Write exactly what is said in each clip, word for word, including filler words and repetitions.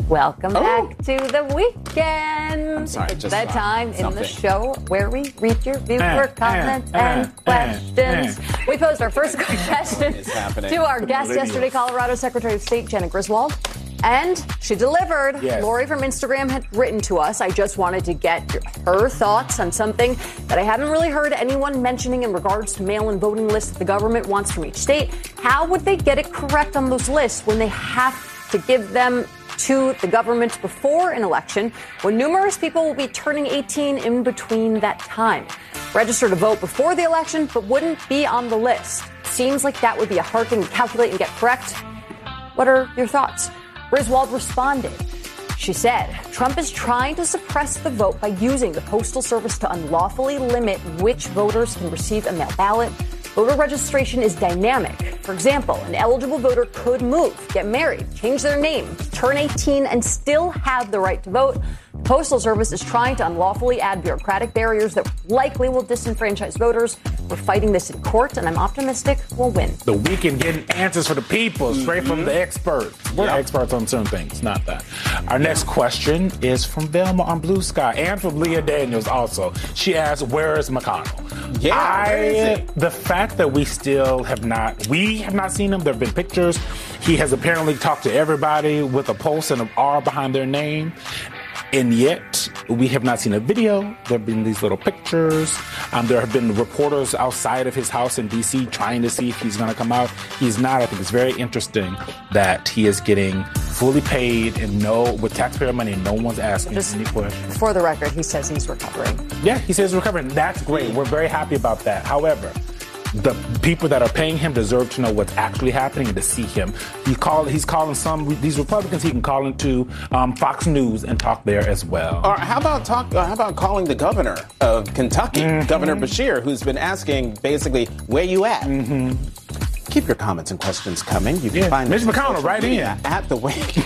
Welcome oh. back to the weekend. I'm sorry, it's just that time something. in the show where we read your viewer uh, comments uh, and uh, questions. Uh, we posed our first question to our guest yesterday, Colorado Secretary of State Janet Griswold. And she delivered. Yes. Lori from Instagram had written to us. I just wanted to get her thoughts on something that I haven't really heard anyone mentioning in regards to mail-in voting lists that the government wants from each state. How would they get it correct on those lists when they have to give them to the government before an election, when numerous people will be turning eighteen in between that time? Register to vote before the election, but wouldn't be on the list. Seems like that would be a hard thing to calculate and get correct. What are your thoughts? Griswold responded. She said, Trump is trying to suppress the vote by using the Postal Service to unlawfully limit which voters can receive a mail ballot. Voter registration is dynamic. For example, an eligible voter could move, get married, change their name, turn eighteen, and still have the right to vote. The Postal Service is trying to unlawfully add bureaucratic barriers that likely will disenfranchise voters. We're fighting this in court, and I'm optimistic we'll win. The weekend getting answers for the people, straight mm-hmm. from the experts. We're yep. experts on certain things, not that. Our next question is from Velma on Blue Sky, and from Leah Daniels also. She asks, where is McConnell? Yeah, I, where is he? The fact that we still have not, we have not seen him. There have been pictures. He has apparently talked to everybody with a pulse and an R behind their name. And yet, we have not seen a video. There have been these little pictures. Um, there have been reporters outside of his house in D C trying to see if he's going to come out. He's not. I think it's very interesting that he is getting fully paid and no, with taxpayer money, and no one's asking Just any questions. For the record, he says he's recovering. Yeah, he says he's recovering. That's great. We're very happy about that. However, the people that are paying him deserve to know what's actually happening and to see him. He call, he's calling some, these Republicans, he can call into um, Fox News and talk there as well. Or how about talk? Uh, how about calling the governor of Kentucky, mm-hmm. Governor Beshear, who's been asking basically, where you at? Mm-hmm. Keep your comments and questions coming. You can yeah. find Mitch McConnell right in. At the Wake.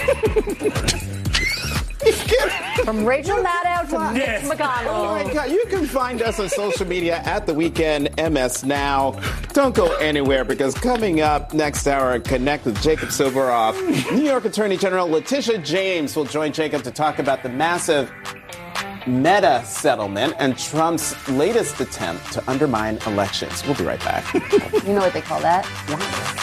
From Rachel Maddow to yes. Mitch McConnell. Oh my God. You can find us on social media at The Weekend M S Now. Don't go anywhere, because coming up next hour, connect with Jacob Soboroff. New York Attorney General Letitia James will join Jacob to talk about the massive Meta settlement and Trump's latest attempt to undermine elections. We'll be right back. You know what they call that? Yeah.